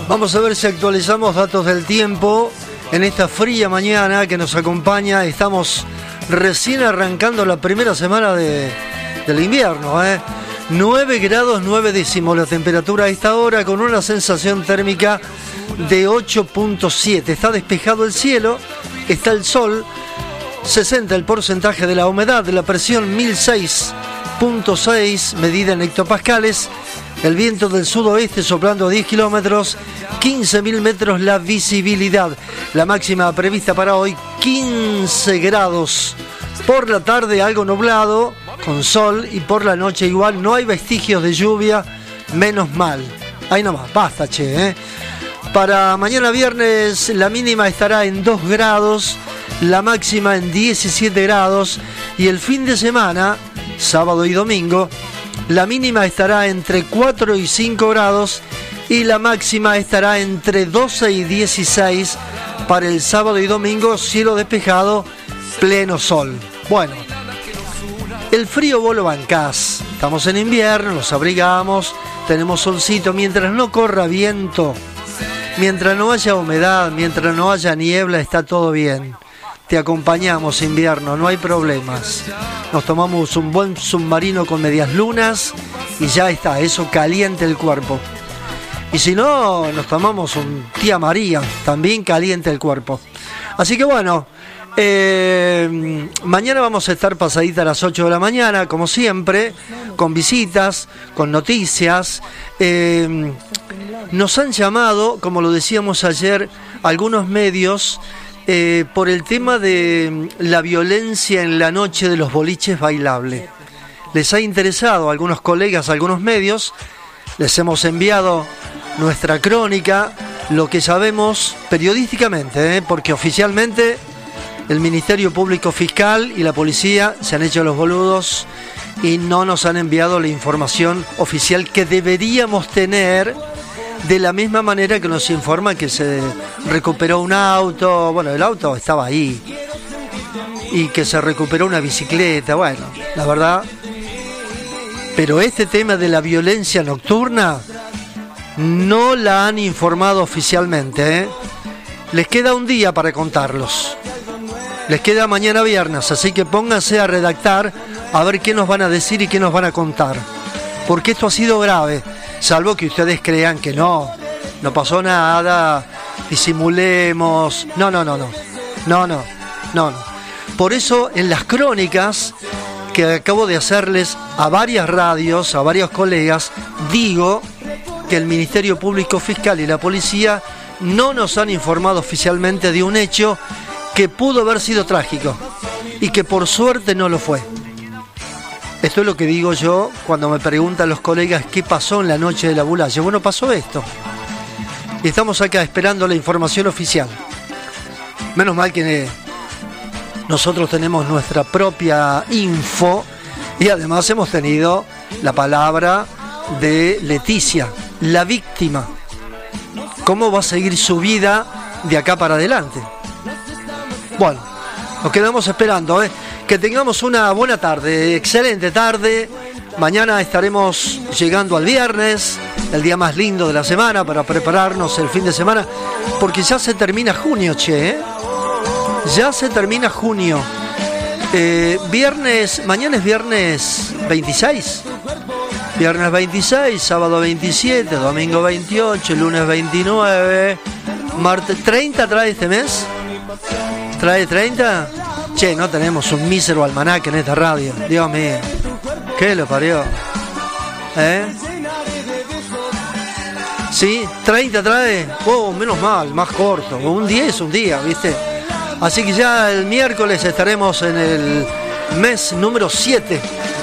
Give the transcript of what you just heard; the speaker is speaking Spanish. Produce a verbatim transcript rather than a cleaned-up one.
Vamos a ver si actualizamos datos del tiempo en esta fría mañana que nos acompaña. Estamos recién arrancando la primera semana de, del invierno, ¿eh? nueve grados nueve décimos la temperatura a esta hora, con una sensación térmica de ocho punto siete. Está despejado el cielo, está el sol, sesenta el porcentaje de la humedad, de la presión mil seis punto seis, medida en hectopascales. El viento del sudoeste soplando a diez kilómetros, quince mil metros la visibilidad. La máxima prevista para hoy, quince grados. Por la tarde algo nublado, con sol, y por la noche igual. No hay vestigios de lluvia, menos mal. Ahí nomás, basta, che, ¿eh? Para mañana viernes la mínima estará en dos grados, la máxima en diecisiete grados. Y el fin de semana, sábado y domingo, la mínima estará entre cuatro y cinco grados y la máxima estará entre doce y dieciséis para el sábado y domingo, cielo despejado, pleno sol. Bueno, el frío vos lo bancás. Estamos en invierno, nos abrigamos, tenemos solcito, mientras no corra viento, mientras no haya humedad, mientras no haya niebla, está todo bien. Te acompañamos, invierno, no hay problemas. Nos tomamos un buen submarino con medias lunas y ya está, eso calienta el cuerpo. Y si no, nos tomamos un tía María, también calienta el cuerpo. Así que bueno, eh, mañana vamos a estar pasadita a las ocho de la mañana, como siempre, con visitas, con noticias. Eh, nos han llamado, como lo decíamos ayer, algunos medios, Eh, por el tema de la violencia en la noche de los boliches bailables. Les ha interesado a algunos colegas, a algunos medios, les hemos enviado nuestra crónica, lo que sabemos periodísticamente, ¿eh? porque oficialmente el Ministerio Público Fiscal y la policía se han hecho los boludos y no nos han enviado la información oficial que deberíamos tener. De la misma manera que nos informa que se recuperó un auto, bueno, el auto estaba ahí, y que se recuperó una bicicleta, bueno, la verdad. Pero este tema de la violencia nocturna no la han informado oficialmente, ¿eh? Les queda un día para contarlos. Les queda mañana viernes, así que pónganse a redactar a ver qué nos van a decir y qué nos van a contar. Porque esto ha sido grave. Salvo que ustedes crean que no, no pasó nada, disimulemos. No, no, no, no, no, no, no, no. Por eso en las crónicas que acabo de hacerles a varias radios, a varios colegas, digo que el Ministerio Público Fiscal y la policía no nos han informado oficialmente de un hecho que pudo haber sido trágico y que por suerte no lo fue. Esto es lo que digo yo cuando me preguntan los colegas qué pasó en la noche de la Bulaye. Bueno, pasó esto. Y estamos acá esperando la información oficial. Menos mal que nosotros tenemos nuestra propia info y además hemos tenido la palabra de Leticia, la víctima. ¿Cómo va a seguir su vida de acá para adelante? Bueno, nos quedamos esperando, ¿eh? Que tengamos una buena tarde, excelente tarde. Mañana estaremos llegando al viernes, el día más lindo de la semana, para prepararnos el fin de semana, porque ya se termina junio, che, ¿eh? Ya se termina junio. Eh, viernes, mañana es viernes veintiséis. Viernes veintiséis, sábado veintisiete, domingo veintiocho, lunes veintinueve, martes treinta trae este mes. ¿Trae treinta? Che, no tenemos un mísero almanaque en esta radio. Dios mío. ¿Qué lo parió? ¿Eh? ¿Sí? ¿treinta trae? Oh, menos mal, más corto. Un día es un día, ¿viste? Así que ya el miércoles estaremos en el mes número siete